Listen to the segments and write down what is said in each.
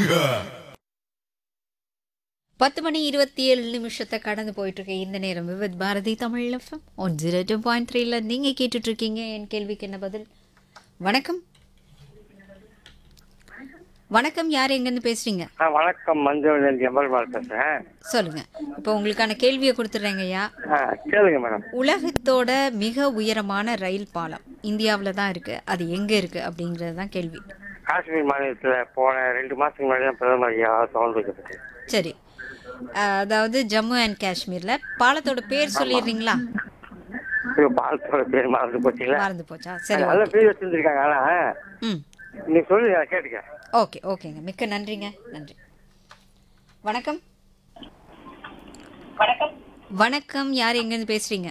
10:27 கடந்து போயிட்டு இருக்க இந்த நேரம் வித் பாரதி தமிழ் எஃப்எம் 102.3ல நீங்க கேட்டுட்டு இருக்கீங்க. என் கேள்விக்கு என்ன பதில்? வணக்கம். வணக்கம், யார் எங்கேருந்து பேசுறீங்க? வணக்கம், மஞ்சள் எம்பல்மாள் பேசுறேன். சொல்லுங்க. இப்போ உங்களுக்கான கேள்வியை கொடுத்துட்றேங்க ஐயா. கேளுங்க மேடம். உலகத்தோட மிக உயரமான ரயில் பாலம் இந்தியாவில் தான் இருக்கு. அது எங்க இருக்கு அப்படிங்கிறது தான் கேள்வி. காஷ்மீர் மாநிலத்துல போன 2 மாசத்துக்கு முன்னாடி தான் பிரதமர் ஐயா சவுண்ட் வைக்கப்பட்டது. சரி, அதாவது ஜம்மு அண்ட் காஷ்மீர்ல பாலத்தோட பேர் சொல்லிடுறீங்களா? பாலத்தோட பேர் மறந்து போச்சுங்களா? மறந்து போச்சா? சரி, நல்ல பேர் வச்சிருந்திருக்காங்க. ஆனா நீ சொல்லி கேட்டுக்க. ஓகே, ஓகேங்க, மிக்க நன்றிங்க. நன்றி. வணக்கம். வணக்கம், யார் எங்கேருந்து பேசுறீங்க?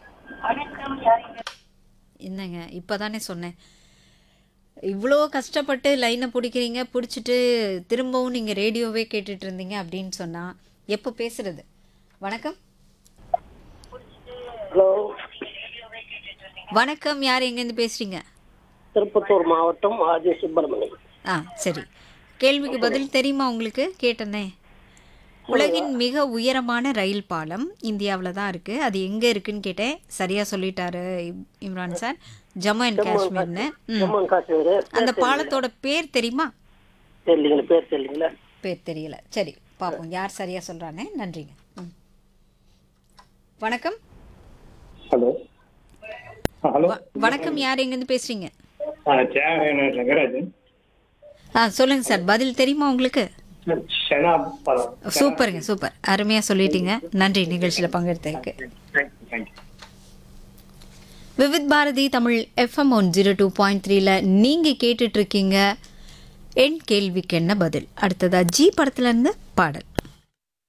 என்னங்க, இப்போதானே சொன்னேன். இவ்வளோ கஷ்டப்பட்டு லைனை பிடிக்கிறீங்க, பிடிச்சிட்டு திரும்பவும் நீங்கள் ரேடியோவே கேட்டுட்டு இருந்தீங்க அப்படின்னு சொன்னால் எப்போ பேசுறது? வணக்கம். ஹலோ, வணக்கம், யார் எங்கேருந்து பேசுறீங்க? திருப்பத்தூர் மாவட்டம் ஆதி சுப்பிரமணியம். சரி, கேள்விக்கு பதில் தெரியுமா உங்களுக்கு? கேட்டனே. உலகின் மிக உயரமான ரயில் பாலம் இந்தியாவில் தான் இருக்குது. அது எங்கே இருக்குன்னு கேட்டேன். சரியாக சொல்லிட்டாரு இம்ரான் சார். ஜம்மு அண்ட் காஷ்மீர்னு. அந்த பாலத்தோட பேர் தெரியுமா? பேர் தெரியல. சரி, பார்ப்போம் யார் சரியாக சொல்கிறானே. நன்றிங்க. வணக்கம். ஹலோ. ஹலோ, வணக்கம், யார் எங்கேருந்து பேசுகிறீங்க? ரங்கராஜன். சொல்லுங்க சார், பதில் தெரியுமா உங்களுக்கு? சூப்பருங்க, சூப்பர், அருமையா சொல்லிட்டீங்க. நன்றி நிகழ்ச்சியில் பங்கெடுத்ததுக்கு. விவித் பாரதி தமிழ் எஃப்எம் 102.3ல நீங்க கேட்டுட்டு இருக்கீங்க என் கேள்விக்கு என்ன பதில். அடுத்ததா ஜி படத்துல இருந்து பாடல்.